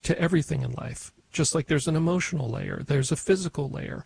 to everything in life. Just like there's an emotional layer, there's a physical layer.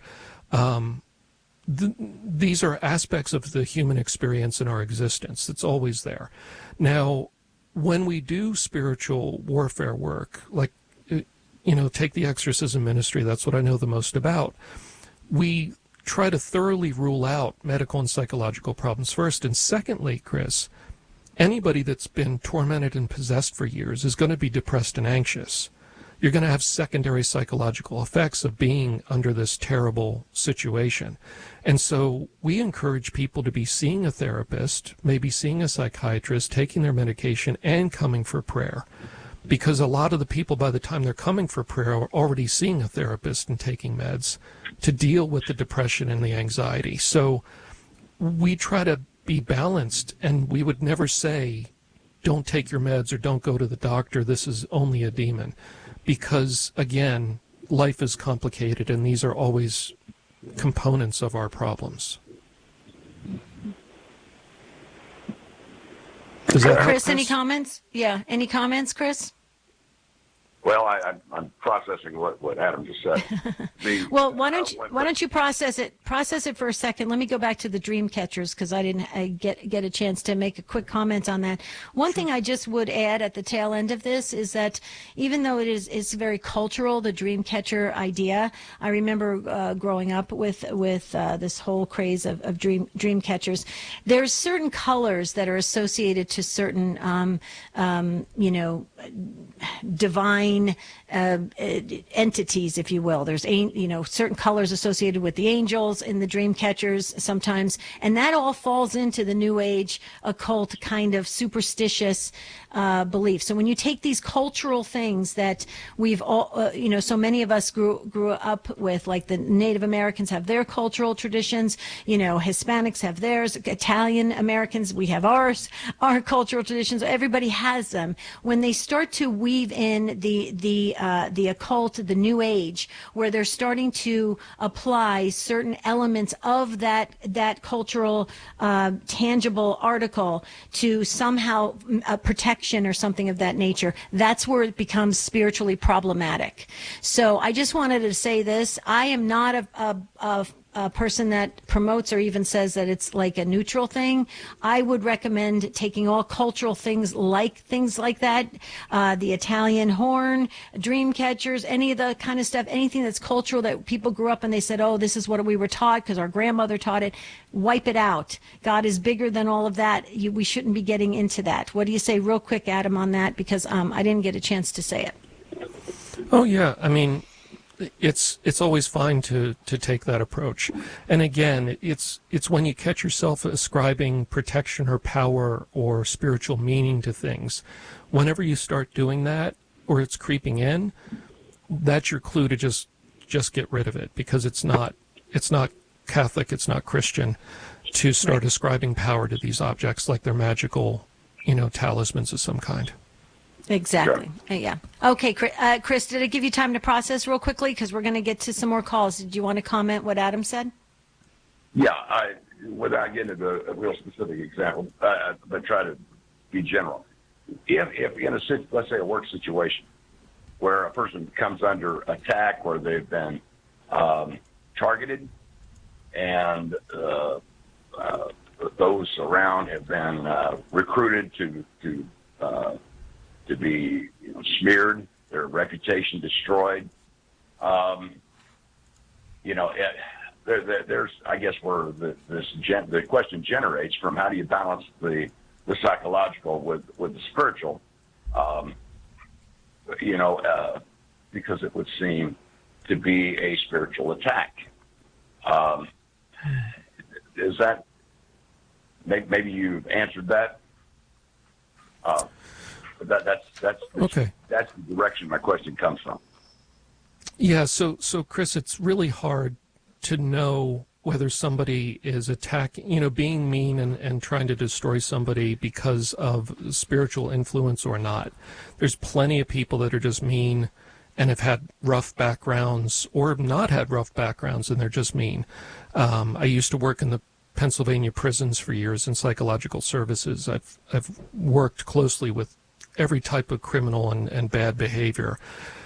These are aspects of the human experience in our existence. It's always there. Now, when we do spiritual warfare work, like, take the exorcism ministry, that's what I know the most about. We try to thoroughly rule out medical and psychological problems first. And secondly, Chris, anybody that's been tormented and possessed for years is going to be depressed and anxious. You're going to have secondary psychological effects of being under this terrible situation. And so we encourage people to be seeing a therapist, maybe seeing a psychiatrist, taking their medication, and coming for prayer. Because a lot of the people, by the time they're coming for prayer, are already seeing a therapist and taking meds to deal with the depression and the anxiety. So we try to be balanced, and we would never say, don't take your meds or don't go to the doctor, this is only a demon. Because, again, life is complicated, and these are always components of our problems. Does that help, Chris, any comments? Yeah, any comments, Chris? Well, I'm processing what Adam just said. Well, why don't you process it? Process it for a second. Let me go back to the dream catchers because I didn't get a chance to make a quick comment on that. One thing I just would add at the tail end of this is that even though it's very cultural, the dream catcher idea. I remember growing up with this whole craze of dream catchers. There's certain colors that are associated to certain divine entities, if you will. There's certain colors associated with the angels in the dream catchers sometimes, and that all falls into the New Age occult kind of superstitious belief. So when you take these cultural things that we've all, so many of us grew up with, like the Native Americans have their cultural traditions, Hispanics have theirs, Italian Americans, we have our cultural traditions. Everybody has them. When they start to weave in the occult, the New Age, where they're starting to apply certain elements of that cultural tangible article to somehow protection or something of that nature, that's where it becomes spiritually problematic. So I just wanted to say this. I am not a person that promotes or even says that it's like a neutral thing. I would recommend taking all cultural things like that, the Italian horn, dream catchers, any of the kind of stuff, anything that's cultural that people grew up and they said, oh, this is what we were taught because our grandmother taught it. Wipe it out. God is bigger than all of that. We shouldn't be getting into that. What do you say real quick, Adam, on that? Because I didn't get a chance to say it. Oh, yeah. I mean, it's always fine to take that approach. And again, it's when you catch yourself ascribing protection or power or spiritual meaning to things. Whenever you start doing that, or it's creeping in, that's your clue to just get rid of it, because it's not Catholic, it's not Christian to start ascribing power to these objects like they're magical, talismans of some kind. Exactly. Sure. Yeah. Okay, Chris, did I give you time to process real quickly? Because we're going to get to some more calls. Did you want to comment what Adam said? Yeah, without getting into a real specific example, but try to be general. If in let's say a work situation where a person comes under attack, where they've been targeted, and those around have been recruited to be smeared, their reputation destroyed. There's, I guess, where the question generates from: how do you balance the psychological with the spiritual? Because it would seem to be a spiritual attack. Is that maybe you've answered that? That's okay. That's the direction my question comes from. Yeah, so Chris, it's really hard to know whether somebody is attacking, being mean and trying to destroy somebody because of spiritual influence or not. There's plenty of people that are just mean and have had rough backgrounds or have not had rough backgrounds and they're just mean. I used to work in the Pennsylvania prisons for years in psychological services. I've worked closely with every type of criminal and bad behavior.